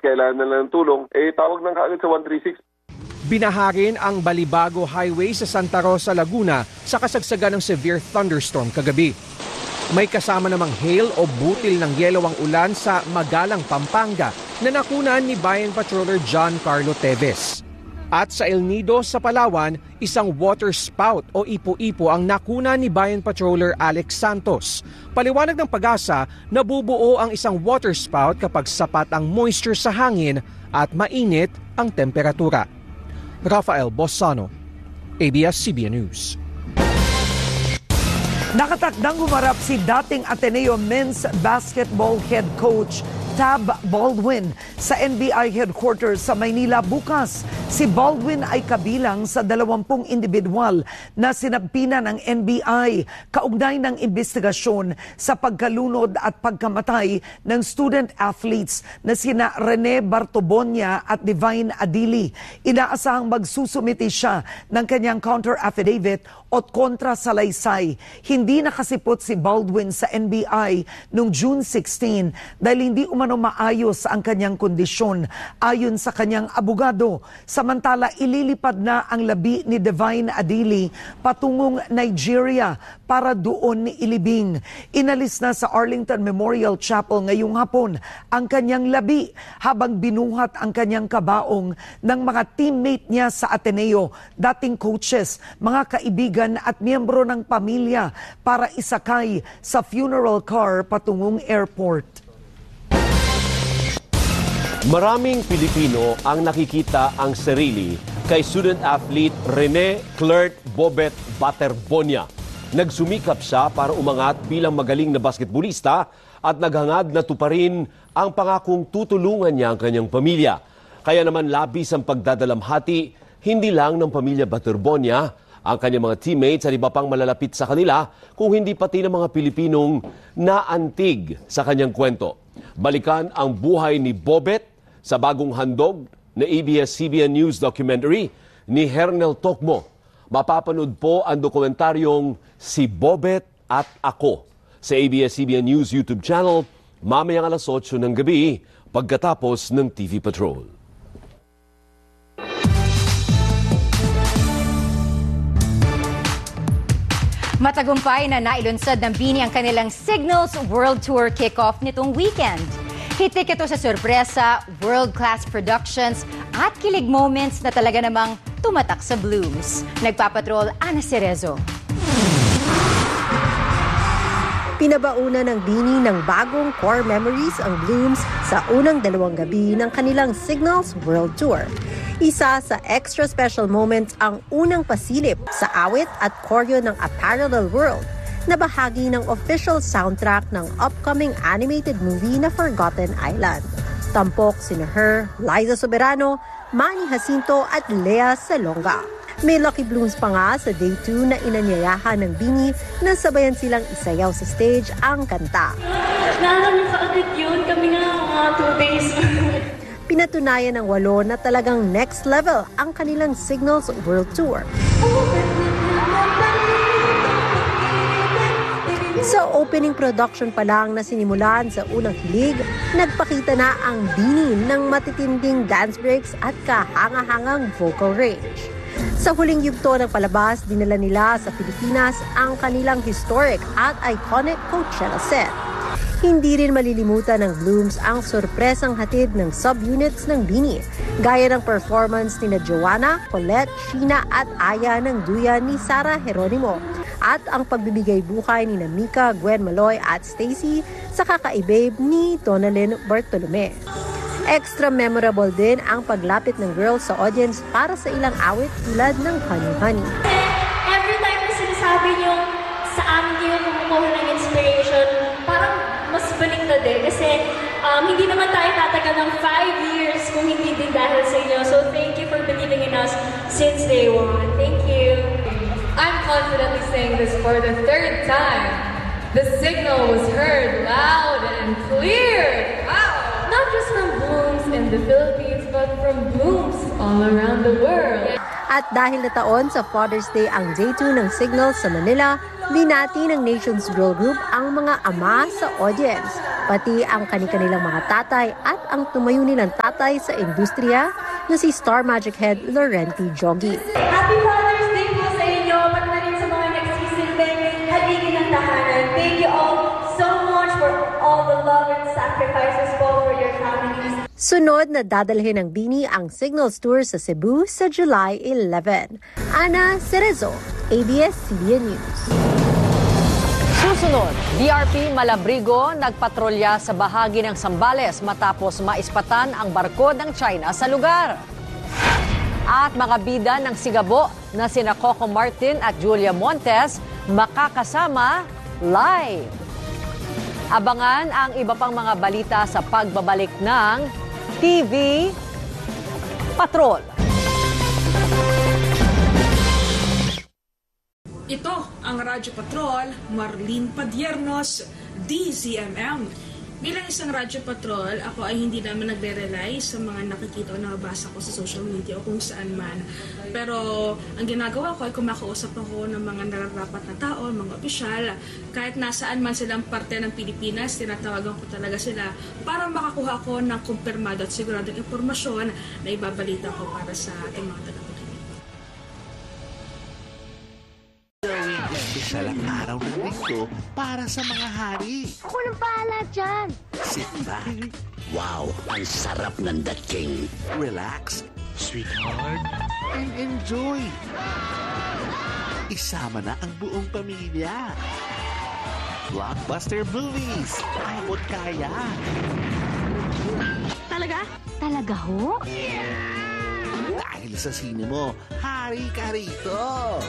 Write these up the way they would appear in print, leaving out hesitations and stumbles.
kailangan nila ng tulong, tawag ng kaagad sa 136. Binaha rin ang Balibago Highway sa Santa Rosa, Laguna sa kasagsagan ng severe thunderstorm kagabi. May kasama namang hail o butil ng yelo ang ulan sa Magalang, Pampanga na nakunan ni Bayan Patroller John Carlo Teves. At sa El Nido sa Palawan, isang water spout o ipo-ipo ang nakunan ni Bayan Patroller Alex Santos. Paliwanag ng Pag-asa, nabubuo ang isang water spout kapag sapat ang moisture sa hangin at mainit ang temperatura. Rafael Bossano, ABS-CBN News. Nakatakdang humarap si dating Ateneo men's basketball head coach Tab Baldwin sa NBI headquarters sa Maynila bukas. Si Baldwin ay kabilang sa 20 individual na sinagpina ng NBI kaugnay ng investigasyon sa pagkalunod at pagkamatay ng student athletes na sina Rene Bartobonia at Divine Adili. Inaasahang magsusumiti siya ng kanyang counter affidavit o kontra salaysay. Hindi nakasipot si Baldwin sa NBI noong June 16 dahil hindi umano maayos ang kanyang kondisyon ayon sa kanyang abogado. Samantala, ililipad na ang labi ni Divine Adili patungong Nigeria para doon ilibing. Inalis na sa Arlington Memorial Chapel ngayong hapon ang kanyang labi habang binuhat ang kanyang kabaong ng mga teammate niya sa Ateneo, dating coaches, mga kaibigan at miyembro ng pamilya para isakay sa funeral car patungong airport. Maraming Pilipino ang nakikita ang sarili kay student-athlete Rene Clert Bobet Baterbonia. Nagsumikap siya para umangat bilang magaling na basketballista at naghangad na tuparin ang pangakong tutulungan niya ang kanyang pamilya. Kaya naman labis ang pagdadalamhati, hindi lang ng pamilya Baterbonia, ang kanyang mga teammates at iba pang malalapit sa kanila, kung hindi pati ng mga Pilipinong naantig sa kanyang kwento. Balikan ang buhay ni Bobet sa bagong handog na ABS-CBN News documentary ni Hernel Tokmo. Mapapanood po ang dokumentaryong Si Bobet at Ako sa ABS-CBN News YouTube channel mamayang alas 8 ng gabi pagkatapos ng TV Patrol. Matagumpay na nailunsad ng BINI ang kanilang Signals World Tour kickoff nitong weekend. Hitik ito sa sorpresa, world-class productions at kilig moments na talaga namang tumatak sa Blooms. Nagpapatrol, Ana Cerezo. Pinabauna ng BINI ng bagong core memories ang Blooms sa unang 2 gabi ng kanilang Signals World Tour. Isa sa extra special moments ang unang pasilip sa awit at choreo ng A Parallel World na bahagi ng official soundtrack ng upcoming animated movie na Forgotten Island. Tampok sina Her, Liza Soberano, Manny Jacinto at Lea Salonga. May Lucky Blooms pa nga sa Day 2 na inanyayahan ng BINI na sabayan silang isayaw sa stage ang kanta. Naalala ka agad yun, kami nga mga 2 days. Pinatunayan ng 8 na talagang next level ang kanilang Signals World Tour. Sa opening production pa lang na sinimulan sa unang hilig, nagpakita na ang BINI ng matitinding dance breaks at kahanga-hangang vocal range. Sa huling yugto ng palabas, dinala nila sa Pilipinas ang kanilang historic at iconic Coachella set. Hindi rin malilimutan ng Blooms ang sorpresang hatid ng subunits ng BINI, gaya ng performance ni Joanna, Colette, Sheena at Aya ng duyan ni Sarah Geronimo, at ang pagbibigay buhay ni Mika, Gwen Maloy at Stacy sa kakaibabe ni Donalyn Bartolome. Extra memorable din ang paglapit ng girls sa audience para sa ilang awit tulad ng Honey Honey. Every time na sinasabi niyo sa amin niyo kumukuha ng inspiration, parang mas baliktad eh. Kasi hindi naman tayo tatagal ng 5 years kung hindi din dahil sa inyo. So thank you for believing in us since day 1. Thank you. I'm confidently saying this for the 3rd time. The signal was heard loud and clear. Wow! Not just from Blooms in the Philippines, but from Blooms all around the world. At dahil nataon sa Father's Day ang Day 2 ng Signals sa Manila, binati ng Nations Girl Group ang mga ama sa audience. pati ang kanilang mga tatay at ang tumayo nilang tatay sa industriya na si Star Magic Head Laurenti Jogi. Happy Father's Day po sa inyo, pati na rin sa mga nagsisilbing haligi ng tahanan. Thank you all so much for all the love and sacrifices po for your families. Sunod na dadalhin ng Bini ang Signals Tour sa Cebu sa July 11. Ana Cerezo, ABS-CBN News. Susunod, DRP Malabrigo nagpatrolya sa bahagi ng Zambales matapos maispatan ang barko ng China sa lugar. At mga bida ng Sigabo na sina Coco Martin at Julia Montes makakasama live. Abangan ang iba pang mga balita sa pagbabalik ng TV Patrol. Ito ang Radyo Patrol, Marlene Padiernos, DZMM. Bilang isang Radyo Patrol, ako ay hindi naman nagre-rely sa mga nakikita o nakabasa ko sa social media o kung saan man. Pero ang ginagawa ko ay kumakausap ako ng mga nararapat na tao, mga opisyal. Kahit nasaan man silang parte ng Pilipinas, tinatawagan ko talaga sila para makakuha ko ng kumpirmado at siguradong impormasyon na ibabalita ko para sa ating mga tagapakinig. Espesyal ang araw ng linggo para sa mga hari. Ako nang bahala dyan. Sit back. Wow, ang sarap ng dating. Relax, sweetheart, and enjoy. Isama na ang buong pamilya. Blockbuster movies. Abot kaya. Talaga? Talaga ho? Dahil sa sine mo, hari ka rito.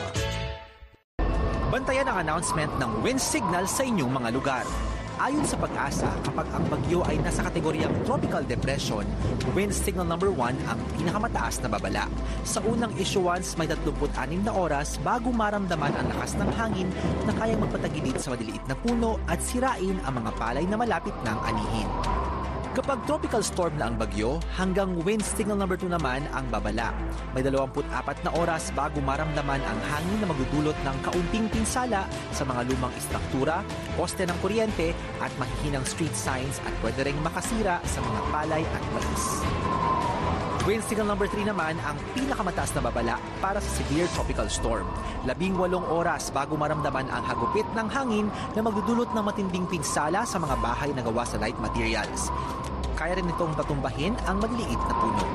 Bantayan ang announcement ng wind signal sa inyong mga lugar. Ayon sa Pag-asa, kapag ang bagyo ay nasa kategoryang tropical depression, wind signal number 1 ang pinakamataas na babala. Sa unang issuance, may 36 na oras bago maramdaman ang lakas ng hangin na kayang magpatagilid sa maliliit na puno at sirain ang mga palay na malapit ng anihin. Kapag tropical storm na ang bagyo, hanggang wind signal number 2 naman ang babala. May 24 na oras bago maramdaman ang hangin na magdudulot ng kaunting pinsala sa mga lumang istruktura, poste ng kuryente at mahihinang street signs at pwede ring makasira sa mga palay at mais. Wind signal number 3 naman ang pinakamataas na babala para sa severe tropical storm. 18 oras bago maramdaman ang hagupit ng hangin na magdudulot ng matinding pinsala sa mga bahay na gawa sa light materials. Kaya rin itong tatumbahin ang maliliit na puno.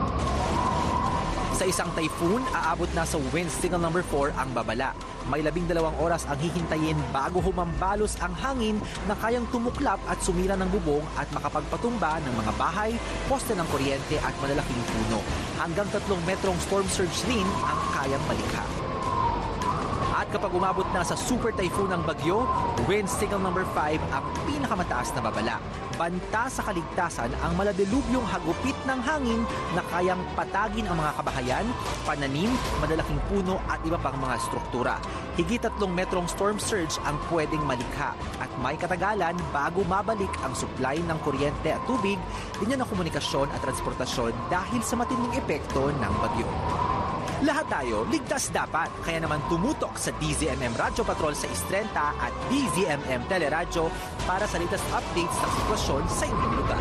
Sa isang typhoon, aabot na sa wind signal number 4 ang babala. May 12 oras ang hihintayin bago humambalos ang hangin na kayang tumuklap at sumira ng bubong at makapagpatumba ng mga bahay, poste ng kuryente at malalaking puno. Hanggang 3 metrong storm surge din ang kayang malikha. At kapag umabot na sa super typhoon ng bagyo, wind signal number 5 ang pinakamataas na babala. Banta sa kaligtasan ang maladilubyong hagupit ng hangin na kayang patagin ang mga kabahayan, pananim, madalaking puno at iba pang mga struktura. Higit 3 metrong storm surge ang pwedeng malikha at may katagalan bago mabalik ang supply ng kuryente at tubig, linya ng komunikasyon at transportasyon dahil sa matinding epekto ng bagyo. Lahat tayo, ligtas dapat. Kaya naman tumutok sa DZMM Radyo Patrol sa Istrenta at DZMM Teleradyo para sa latest updates ng sitwasyon sa inyong lugar.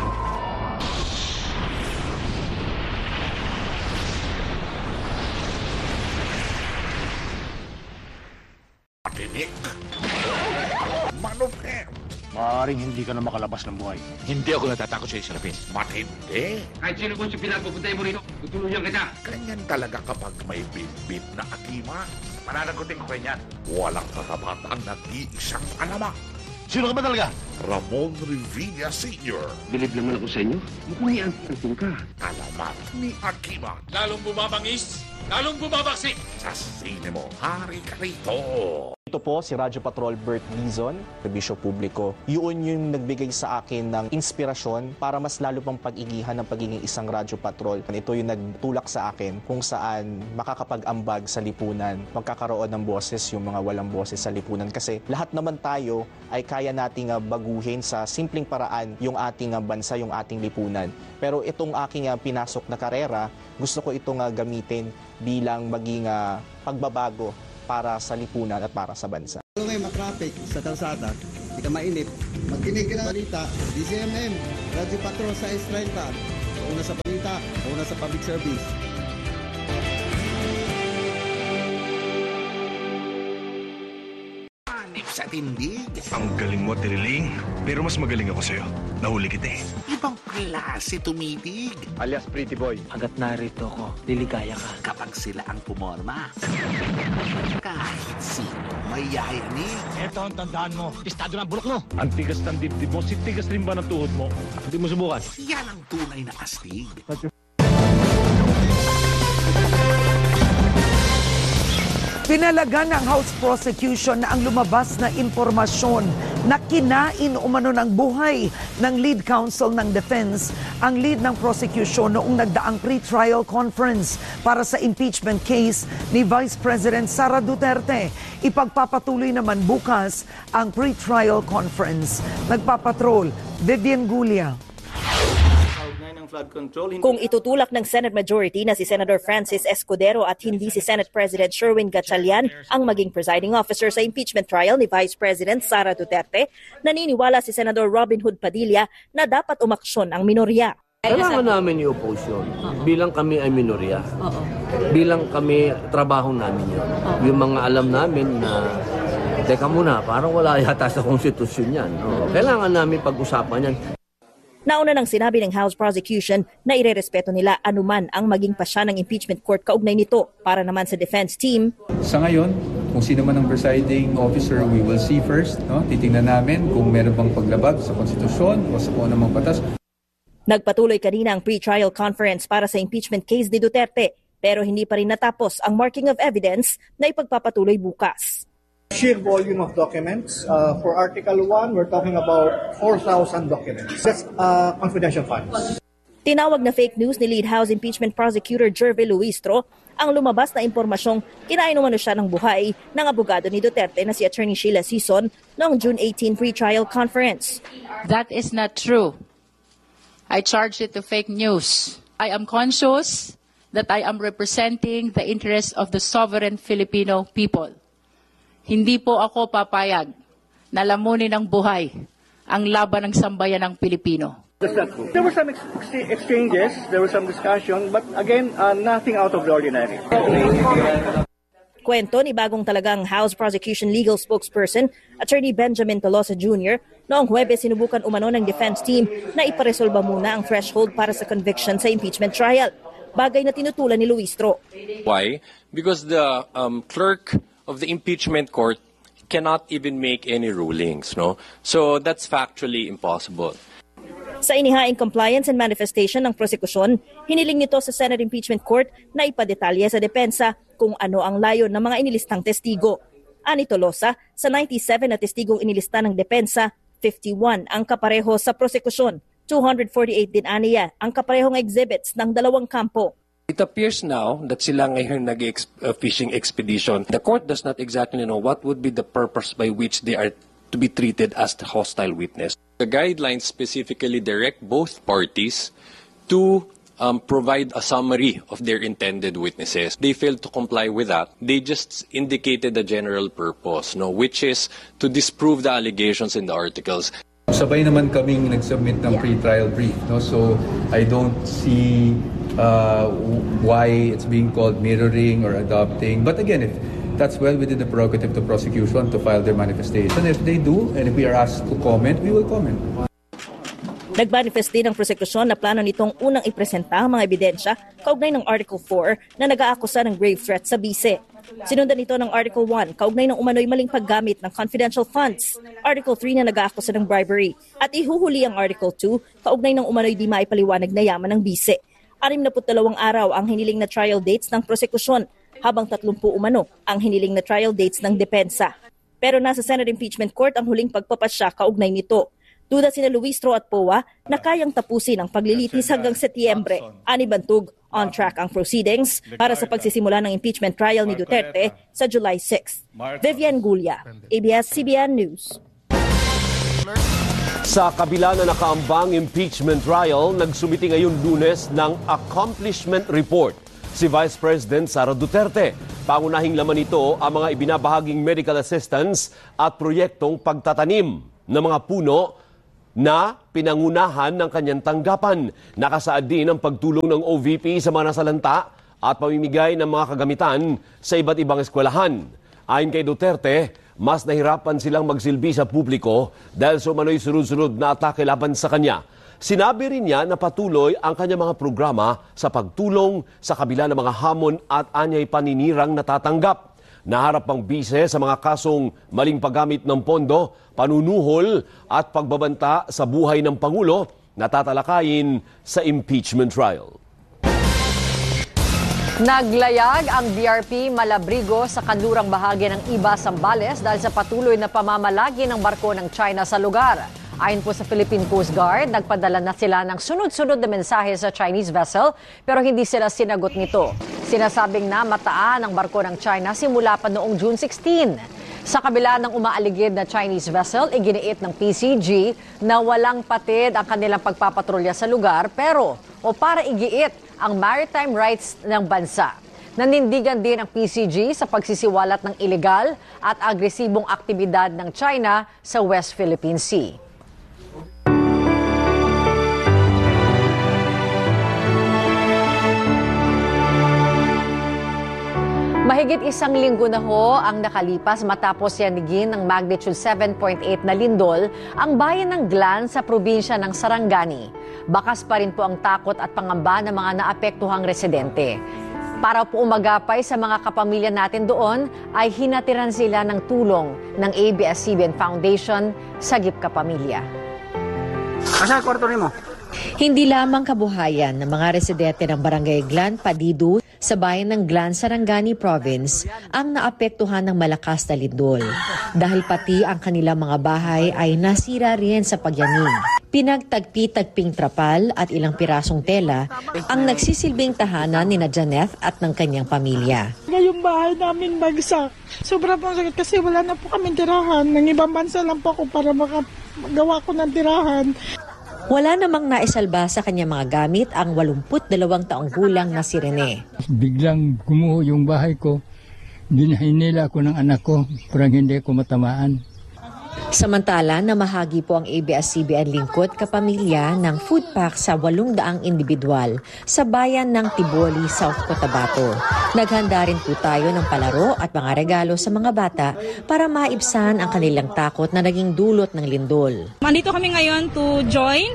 Patinik. Manupem. Maaaring hindi ka na makalabas ng buhay. Hindi ako natatakot sa Israel. Matindi. Kahit sino kung pinapupuntay mo rito, tutuluyan kita. Ganyan talaga kapag may bib-bib na akima. Mananagutin ko kanyan. Walang kakabata ang nag-iisang alamak. Sino ka ba talaga? Ramon Revilla Sr. Bilib naman ako sa inyo. Mukhang iantin ka. Alamat ni Akima. Lalong bumabangis, lalong bumabaksik. Sa sine mo, hari ka rito. Ito po si Radyo Patrol Bert Lizon, Serbisyo Publiko. Yun yung nagbigay sa akin ng inspirasyon para mas lalo pang pag-igihan ng pagiging isang Radyo Patrol. Ito yung nagtulak sa akin kung saan makakapag-ambag sa lipunan, magkakaroon ng boses yung mga walang boses sa lipunan. Kasi lahat naman tayo ay kaya nating baguhin sa simpleng paraan yung ating bansa, yung ating lipunan. Pero itong aking pinasok na karera, gusto ko itong gamitin bilang maging pagbabago para sa lipunan at para sa bansa. Kung may matraffic sa kalsada, Hindi ka mainip. Magkinig ka ng balita, DZMM, Radyo Patrol sa S30. Una sa balita, una sa public service. Sa tindig. Ang galing mo, Tiriling. Pero mas magaling ako sa'yo. Nahuli kita eh. Ibang klase tumitig. Alias Pretty Boy. Hanggat narito ko, liligaya ka. Kapag sila ang pumorma. Kahit sino may yayanig. Eto ang tandaan mo. Pistado ng bulok mo. Ang tigas ng dibdib mo, si tigas rin ba ng tuhod mo? Hindi mo subukan. Yan ang tunay na astig. Pinalaga ng House Prosecution na ang lumabas na impormasyon na kinain umano ng buhay ng lead counsel ng defense ang lead ng prosecution noong nagdaang pre-trial conference para sa impeachment case ni Vice President Sara Duterte. Ipagpapatuloy naman bukas ang pre-trial conference. Nagpapatrol, Vivian Gulia. Kung itutulak ng Senate Majority na si Senator Francis Escudero at hindi si Senate President Sherwin Gatchalian ang maging presiding officer sa impeachment trial ni Vice President Sara Duterte, naniniwala si Senator Robin Hood Padilla na dapat umaksyon ang minorya. Kailangan namin yung opposition. Bilang kami ay minorya. Bilang kami, trabaho namin yun. Yung mga alam namin na, teka muna, parang wala yata sa konstitusyon yan. Kailangan namin pag-usapan yan. Nauna nang sinabi ng House Prosecution na irerespeto nila anuman ang maging pasya ng impeachment court kaugnay nito. Para naman sa defense team, sa ngayon, kung sino man ang presiding officer, we will see first. Titingnan namin kung meron bang paglabag sa konstitusyon o sa kung anumang batas. Nagpatuloy kanina ang pre-trial conference para sa impeachment case ni Duterte, pero hindi pa rin natapos ang marking of evidence na ipagpapatuloy bukas. Sheer volume of documents. For Article 1, we're talking about 4,000 documents. That's confidential funds. Tinawag na fake news ni Lead House Impeachment Prosecutor Jervy Luistro ang lumabas na impormasyong kinain umano siya ng buhay ng abogado ni Duterte na si Attorney Sheila Sison noong June 18 pre-trial conference. That is not true. I charge it to fake news. I am conscious that I am representing the interests of the sovereign Filipino people. Hindi po ako papayag na lamunin ng buhay ang laban ng sambayan ng Pilipino. There were some exchanges, there was some discussion, but again, nothing out of the ordinary. Kwento ni bagong talagang House Prosecution Legal Spokesperson, Attorney Benjamin Tolosa Jr., noong Huwebes sinubukan umano ng defense team na iparesolba muna ang threshold para sa conviction sa impeachment trial. Bagay na tinutulan ni Luistro. Why? Because the clerk of the impeachment court cannot even make any rulings, no? So that's factually impossible. Sa inihaing compliance and manifestation ng prosekusyon, hiniling nito sa Senate Impeachment Court na ipadetalye sa depensa kung ano ang layon ng mga inilistang testigo. Ani Tolosa, sa 97 na testigong inilista ng depensa, 51 ang kapareho sa prosekusyon. 248 din aniya ang kaparehong exhibits ng dalawang kampo. It appears now that sila ngayon nag-fishing expedition. The court does not exactly know what would be the purpose by which they are to be treated as the hostile witness. The guidelines specifically direct both parties to provide a summary of their intended witnesses. They failed to comply with that. They just indicated the general purpose, which is to disprove the allegations in the articles. Sabay naman kaming nag-submit ng pre-trial brief. So I don't see why it's being called mirroring or adopting. But again, if that's well within the prerogative of the prosecution to file their manifestation. If they do, and if we are asked to comment, we will comment. Nagmanifest din ang prosekusyon na plano nitong unang ipresenta ang mga ebidensya kaugnay ng Article 4 na nag-aakusa ng grave threat sa bise. Sinundan ito ng Article 1 kaugnay ng umano'y maling paggamit ng confidential funds. Article 3 na nag-aakusa ng bribery. At ihuhuli ang Article 2 kaugnay ng umano'y di maipaliwanag na yaman ng bise. 62 araw ang hiniling na trial dates ng prosekusyon, habang 30 umano ang hiniling na trial dates ng depensa. Pero nasa Senate Impeachment Court ang huling pagpapasya kaugnay nito. Duda sina Luistro at POA na kayang tapusin ang paglilitis hanggang Setyembre. Ani Bantug, on track ang proceedings para sa pagsisimula ng impeachment trial ni Duterte sa July 6. Vivian Gulia, ABS-CBN News. Sa kabila na nakaambang impeachment trial, nagsumiti ngayon Lunes ng accomplishment report si Vice President Sara Duterte. Pangunahing laman nito ang mga ibinabahaging medical assistance at proyektong pagtatanim. ng mga puno na pinangunahan ng kanyang tanggapan. Nakasaad din ang pagtulong ng OVP sa mga nasalanta at pamimigay ng mga kagamitan sa iba't ibang eskwelahan. Ayon kay Duterte, mas nahirapan silang magsilbi sa publiko dahil sumano'y sunod-sunod na atake laban sa kanya. Sinabi rin niya na patuloy ang kanyang mga programa sa pagtulong sa kabila ng mga hamon at anyay paninirang natatanggap. Naharap ang bise sa mga kasong maling paggamit ng pondo, panunuhol at pagbabanta sa buhay ng Pangulo na tatalakayin sa impeachment trial. Naglayag ang BRP Malabrigo sa kanlurang bahagi ng Iba, Zambales dahil sa patuloy na pamamalagi ng barko ng China sa lugar. Ayon po sa Philippine Coast Guard, nagpadala na sila ng sunod-sunod na mensahe sa Chinese vessel pero hindi sila sinagot nito. Sinasabing namataan ang barko ng China simula pa noong June 16. Sa kabila ng umaaligid na Chinese vessel, iginiit ng PCG na walang patid ang kanilang pagpapatrolya sa lugar pero para igiit ang maritime rights ng bansa. Nanindigan din ang PCG sa pagsisiwalat ng ilegal at agresibong aktibidad ng China sa West Philippine Sea. Mahigit isang linggo na ho ang nakalipas matapos yanigin ng magnitude 7.8 na lindol ang bayan ng Glan sa probinsya ng Sarangani. Bakas pa rin po ang takot at pangamba ng mga naapektuhang residente. Para po umagapay sa mga kapamilya natin doon ay hinatiran sila ng tulong ng ABS-CBN Foundation Sagip Kapamilya. Asa kwarto nimo? Hindi lamang kabuhayan ng mga residente ng Barangay Glan, Padido sa bayan ng Glan, Sarangani Province ang naapektuhan ng malakas na lindol. Dahil pati ang kanilang mga bahay ay nasira rin sa pagyanig. Pinagtagpi-tagping trapal at ilang pirasong tela ang nagsisilbing tahanan ni Janeth at ng kanyang pamilya. Ngayong bahay namin bagsak. Sobra pong sakit kasi wala na po kami tirahan. Nang ibang bansa lang po ako para makagawa ko ng tirahan. Wala namang naisalba sa kanyang mga gamit ang 82 taong gulang na si Rene. Biglang gumuho yung bahay ko. Hinila ako ng anak ko, parang hindi ko matamaan. Samantala, namahagi po ang ABS-CBN Lingkod Kapamilya ng food pack sa 800 individual sa bayan ng Tiboli, South Cotabato. Naghanda rin po tayo ng palaro at mga regalo sa mga bata para maibsan ang kanilang takot na naging dulot ng lindol. Nandito kami ngayon to join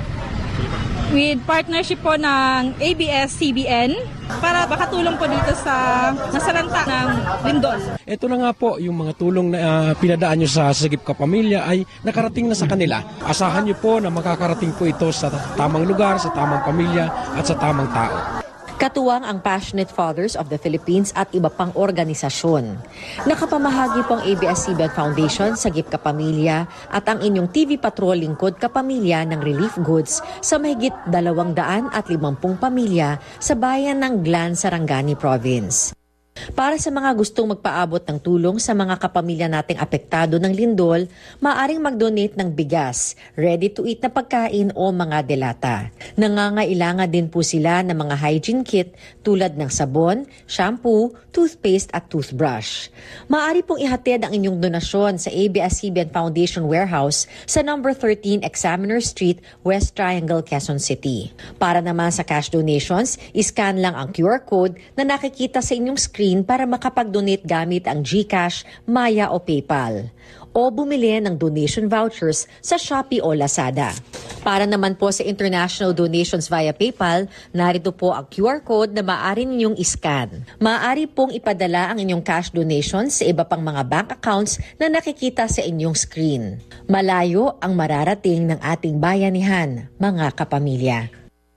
with partnership po ng ABS-CBN para makatulong po dito sa nasalanta ng lindol. Ito na nga po, yung mga tulong na pinadaan nyo sa Sagip Kapamilya ay nakarating na sa kanila. Asahan nyo po na makakarating po ito sa tamang lugar, sa tamang pamilya at sa tamang tao. Katuwang ang Passionate Fathers of the Philippines at iba pang organisasyon. Nakapamahagi po ang ABS-CBN Foundation, Sagip Kapamilya at ang inyong TV Patrol Lingkod Kapamilya ng relief goods sa mahigit 250 pamilya sa bayan ng Glan, Sarangani Province. Para sa mga gustong magpaabot ng tulong sa mga kapamilya nating apektado ng lindol, maaaring mag-donate ng bigas, ready-to-eat na pagkain o mga delata. Nangangailangan din po sila ng mga hygiene kit tulad ng sabon, shampoo, toothpaste at toothbrush. Maaari pong ihatid ang inyong donasyon sa ABS-CBN Foundation Warehouse sa number 13 Examiner Street, West Triangle, Quezon City. Para naman sa cash donations, iscan lang ang QR code na nakikita sa inyong screen para makapag-donate gamit ang GCash, Maya o PayPal. O bumili ng donation vouchers sa Shopee o Lazada. Para naman po sa international donations via PayPal, narito po ang QR code na maaari ninyong iscan. Maaari pong ipadala ang inyong cash donations sa iba pang mga bank accounts na nakikita sa inyong screen. Malayo ang mararating ng ating bayanihan, mga kapamilya.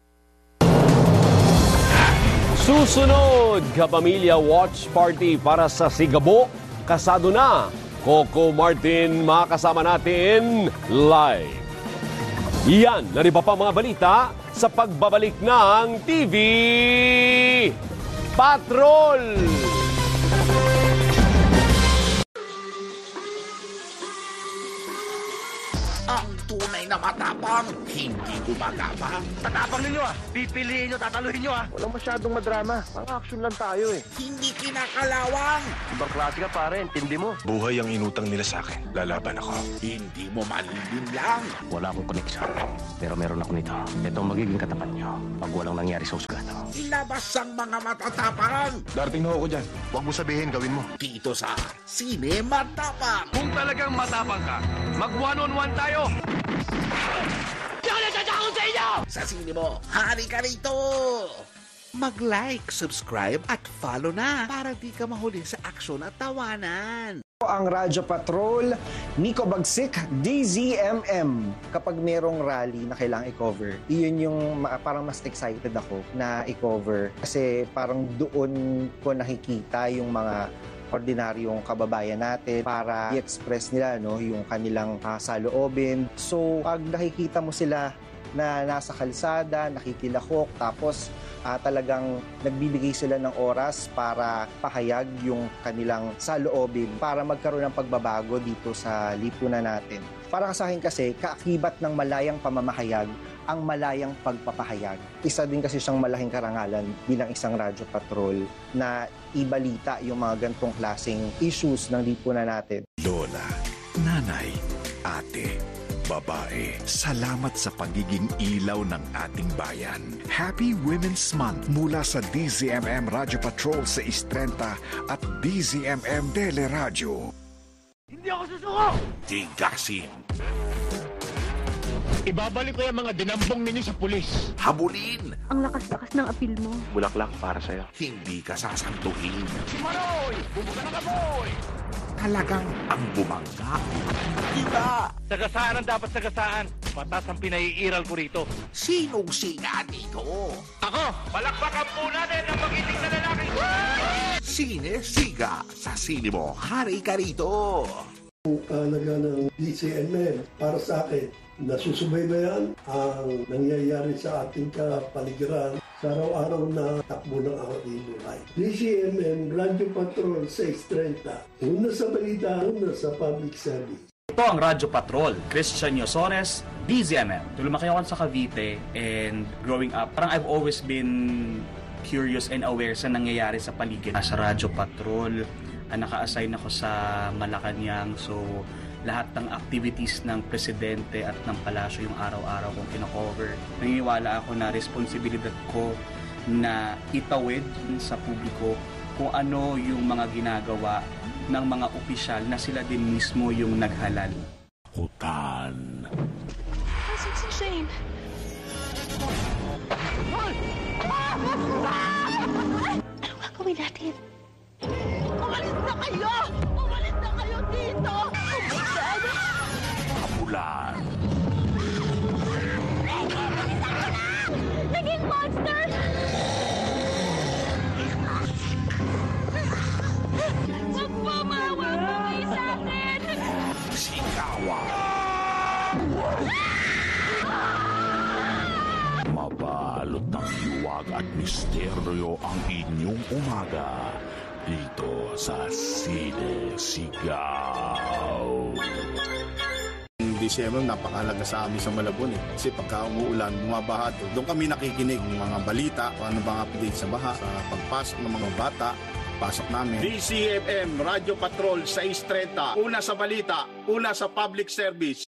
Susunod, Kapamilya Watch Party para sa Sigabo. Kasado na, Coco Martin, makasama natin live. Iyan, nariba pa mga balita sa pagbabalik ng TV Patrol. tunay na matapang, hindi gumagapang. Tatapang ninyo Pipiliin nyo, tataluhin nyo Walang masyadong madrama. Pang-action lang tayo Hindi kinakalawang. Ibang klase ka pare, intindi mo. Buhay ang inutang nila sa akin. Lalaban ako. Hindi mo malilinlang. Wala akong connection. Pero meron ako nito. Ito ang magiging katapat nyo pag walang nangyari sa husgado. Ilabas ang mga matatapang. Darating na ako dyan. Huwag mo sabihin, gawin mo. Dito sa Sine Matapang. Kung talagang matapang ka, mag one-on-one tayo! Sa sine mo, hari ka rito! Mag-like, subscribe at follow na para di ka mahuli sa aksyon at tawanan. Ang Radyo Patrol, Nico Bagsik, DZMM. Kapag merong rally na kailangang i-cover, iyon yung parang mas excited ako na i-cover. Kasi parang doon ko nakikita yung mga ordinaryong kababayan natin para i-express nila yung kanilang saloobin. So, pag nakikita mo sila na nasa kalsada, nakikilahok, tapos talagang nagbibigay sila ng oras para pahayag yung kanilang saloobin para magkaroon ng pagbabago dito sa lipunan natin. Para sa akin kasi, kaakibat ng malayang pamamahayag ang malayang pagpapahayag. Isa din kasi siyang malaking karangalan bilang isang radyo patrol na ibalita yung mga gantong klaseng issues ng lipunan natin. Lola, nanay, ate, babae, salamat sa pagiging ilaw ng ating bayan. Happy Women's Month mula sa DZMM Radyo Patrol sa Istrenta at DZMM Teleradyo. Hindi ako susuko! Tigasin. Ibabalik ko yung mga dinambong ninyo sa pulis. Habulin. Ang lakas-lakas ng apil mo. Bulaklak para sa'yo. Hindi ka sasantuhin. Si Maroy! Bumuka ng kaboy! Talagang ang bumangga. Iba! Sagasaan ang dapat sagasaan. Patas ang pinaiiral ko rito. Sinong siga dito? Ako! Palakpakan po natin ang magiting na lalaki! Sine Siga. Sa sine mo, hari ka rito. Ang kahalaga ng DZMM para sa akin, nasusubaybayan ang nangyayari sa ating kapaligiran sa araw-araw na takbo ng ating buhay. DZMM Radyo Patrol 630. Una sa balita, una sa public service. Ito ang Radyo Patrol, Christian Yosones, DZMM. Lumaki ako sa Cavite and growing up, parang I've always been curious and aware sa nangyayari sa paligid. Sa Radyo Patrol, naka-assign ako sa Malacanang, so lahat ng activities ng presidente at ng palasyo yung araw-araw kong kino-cover. Naniniwala ako na responsibilidad ko na itawid sa publiko kung ano yung mga ginagawa ng mga opisyal na sila din mismo yung naghalal. Hutan. It's a shame. Anong gagawin natin? Umalis na kayo! Umalis na kayo dito! Oh my God! Kapulan. Naging monster! Wag po, maawa po kayo sa akin! Sigawan. Mabalot ng luwag at misteryo ang inyong umaga dito sa Sine Sigaw. DZMM napakahalaga sa amin sa Malabon kasi pagka umuulan, bumabaha doon kami nakikinig ng mga balita, kung ano bang update sa baha, sa pagpasok ng mga bata, pasok namin. DZMM Radyo Patrol 630, una sa balita, una sa public service.